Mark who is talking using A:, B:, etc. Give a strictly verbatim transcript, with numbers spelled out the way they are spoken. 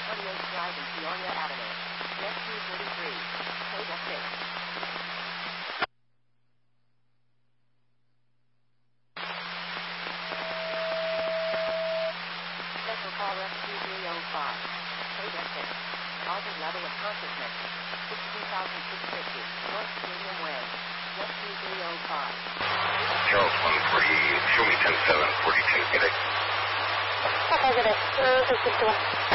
A: twenty-eighth Drive and Peoria Avenue. Rescue thirty-three. Code F six. Special call Rescue three oh five. Code F six. Target level of consciousness. sixteen thousand six hundred fifty. North Stadium Way. Rescue three oh five.
B: Charles one forty, show me ten seven, forty-two, get it.
C: Okay, get it. Uh,